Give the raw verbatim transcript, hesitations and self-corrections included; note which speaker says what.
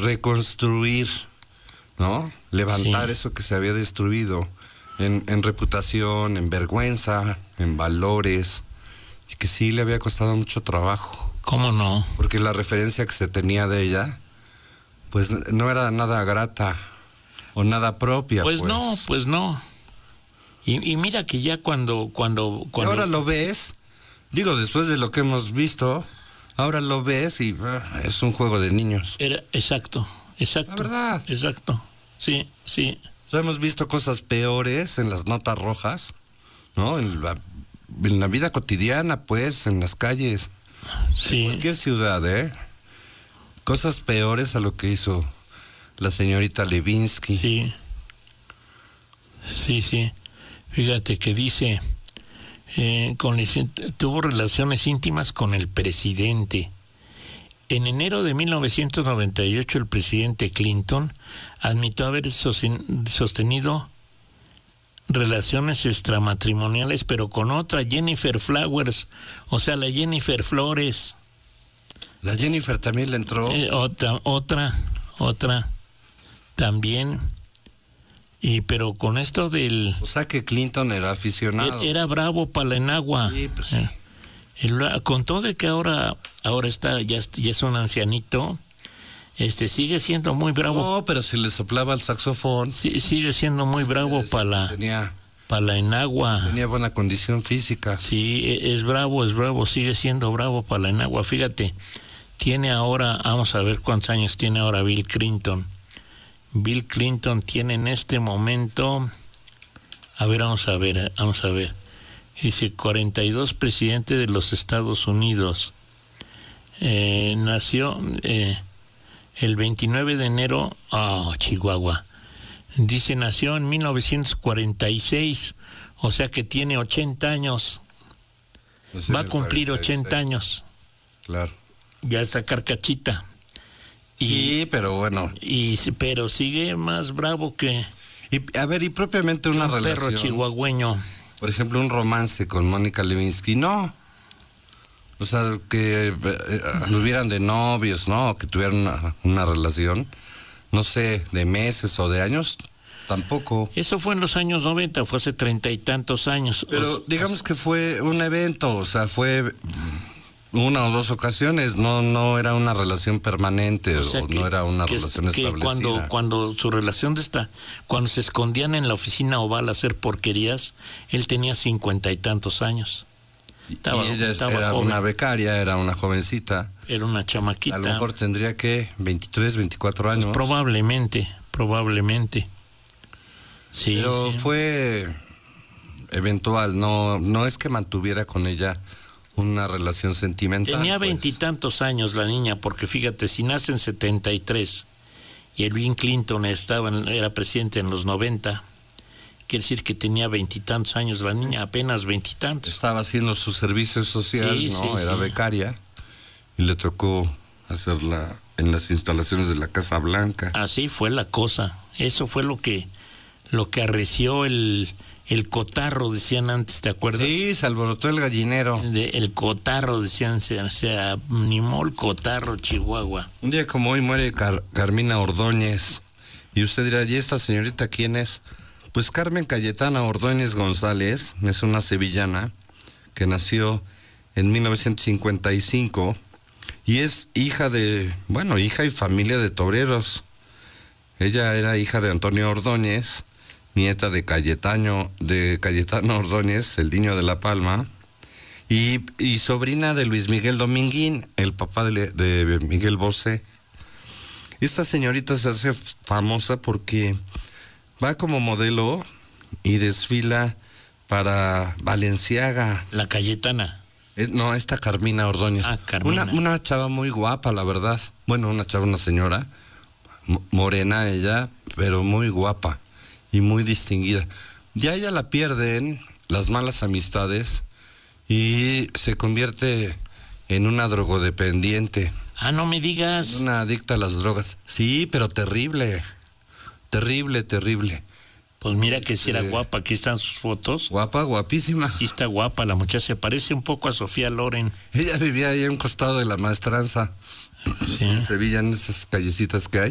Speaker 1: reconstruir, ¿no? Levantar sí. eso que se había destruido en, en reputación, en vergüenza, en valores, y que sí le había costado mucho trabajo.
Speaker 2: ¿Cómo no?
Speaker 1: Porque la referencia que se tenía de ella, pues no era nada grata o nada propia.
Speaker 2: Pues,
Speaker 1: pues.
Speaker 2: no, pues no. Y, y mira que ya cuando, cuando, cuando...
Speaker 1: Y ahora lo ves, digo, después de lo que hemos visto, ahora lo ves y uh, es un juego de niños.
Speaker 2: Era, exacto, exacto.
Speaker 1: La verdad.
Speaker 2: Exacto, sí, sí.
Speaker 1: O sea, hemos visto cosas peores en las notas rojas, ¿no? En la, en la vida cotidiana, pues, en las calles.
Speaker 2: Sí.
Speaker 1: En cualquier ciudad, ¿eh? Cosas peores a lo que hizo la señorita Levinsky.
Speaker 2: Sí. Sí, sí. Fíjate que dice, eh, con, tuvo relaciones íntimas con el presidente. En enero de mil novecientos noventa y ocho, el presidente Clinton admitió haber sostenido relaciones extramatrimoniales, pero con otra, Jennifer Flowers, o sea, la Jennifer Flores.
Speaker 1: La Jennifer también le entró.
Speaker 2: Eh, otra, otra, otra, también. Y pero con esto del...
Speaker 1: O sea que Clinton era aficionado.
Speaker 2: Era bravo para la enagua.
Speaker 1: Sí, pues sí.
Speaker 2: Eh, el, con todo de que ahora, ahora está, ya, ya es un ancianito, este sigue siendo muy bravo.
Speaker 1: No, pero si le soplaba el saxofón.
Speaker 2: Sí, sigue siendo muy bravo para la,
Speaker 1: tenía,
Speaker 2: para la enagua.
Speaker 1: Tenía buena condición física.
Speaker 2: Sí, es bravo, es bravo, sigue siendo bravo para la enagua. Fíjate, tiene ahora, vamos a ver cuántos años tiene ahora Bill Clinton. Bill Clinton tiene en este momento, a ver, vamos a ver, vamos a ver. Dice cuarenta y dos, presidente de los Estados Unidos. Eh, nació eh, el veintinueve de enero, oh, Chihuahua. Dice, nació en mil novecientos cuarenta y seis, o sea que tiene ochenta años. Va a cumplir cuarenta y seis. ochenta años.
Speaker 1: Claro.
Speaker 2: Ya está carcachita.
Speaker 1: Y, sí, pero bueno.
Speaker 2: Y, pero sigue más bravo que...
Speaker 1: Y, a ver, y propiamente una
Speaker 2: un
Speaker 1: relación...
Speaker 2: perro chihuahueño.
Speaker 1: Por ejemplo, un romance con Mónica Lewinsky, no. O sea, que eh, anduvieran de novios, ¿no? Que tuvieran una, una relación, no sé, de meses o de años, tampoco.
Speaker 2: Eso fue en los años noventa, fue hace treinta y tantos años.
Speaker 1: Pero o, digamos que fue un evento, o sea, fue una o dos ocasiones, no no era una relación permanente, o, sea o que, no era una relación
Speaker 2: que
Speaker 1: establecida.
Speaker 2: Cuando, cuando su relación de esta, cuando se escondían en la oficina oval a hacer porquerías, él tenía cincuenta y tantos años. Estaba,
Speaker 1: y ella
Speaker 2: estaba
Speaker 1: era
Speaker 2: joven.
Speaker 1: Una becaria, era una jovencita.
Speaker 2: Era una chamaquita.
Speaker 1: A lo mejor tendría que veintitrés, veinticuatro años.
Speaker 2: Pues probablemente, probablemente. Sí.
Speaker 1: Pero
Speaker 2: sí.
Speaker 1: fue eventual, no no es que mantuviera con ella una relación sentimental.
Speaker 2: Tenía
Speaker 1: pues.
Speaker 2: veintitantos años la niña, porque fíjate, si nace en setenta y tres y el Bill Clinton estaba en, era presidente en los noventa, quiere decir que tenía veintitantos años la niña, apenas veintitantos.
Speaker 1: Estaba haciendo su servicio social,
Speaker 2: sí,
Speaker 1: ¿no?
Speaker 2: Sí,
Speaker 1: era
Speaker 2: sí.
Speaker 1: becaria y le tocó hacerla en las instalaciones de la Casa Blanca.
Speaker 2: Así fue la cosa. Eso fue lo que lo que arreció el el cotarro, decían antes, ¿te acuerdas?
Speaker 1: Sí, se alborotó el gallinero.
Speaker 2: De, el cotarro, decían, se, se animó el cotarro, Chihuahua.
Speaker 1: Un día como hoy muere Car- Carmina Ordóñez. Y usted dirá, ¿y esta señorita quién es? Pues Carmen Cayetana Ordóñez González, es una sevillana que nació en mil novecientos cincuenta y cinco y es hija de, bueno, hija y familia de toreros. Ella era hija de Antonio Ordóñez, nieta de Cayetano, de Cayetano Ordóñez, el niño de La Palma, y, y sobrina de Luis Miguel Dominguín, el papá de, de Miguel Bosé. Esta señorita se hace famosa porque va como modelo y desfila para Balenciaga.
Speaker 2: La Cayetana.
Speaker 1: Es, no, esta Carmina Ordóñez.
Speaker 2: Ah, Carmina.
Speaker 1: Una, una chava muy guapa, la verdad. Bueno, una chava, una señora, morena ella, pero muy guapa y muy distinguida. Ya ella la pierden las malas amistades y se convierte en una drogodependiente.
Speaker 2: Ah, no me digas.
Speaker 1: Una adicta a las drogas. Sí, pero terrible. Terrible, terrible.
Speaker 2: Pues mira que si era eh, guapa, aquí están sus fotos.
Speaker 1: Guapa, guapísima.
Speaker 2: Aquí está guapa la muchacha, se parece un poco a Sofía Loren.
Speaker 1: Ella vivía ahí a un costado de la Maestranza.
Speaker 2: Sí.
Speaker 1: En Sevilla, en esas callecitas que hay.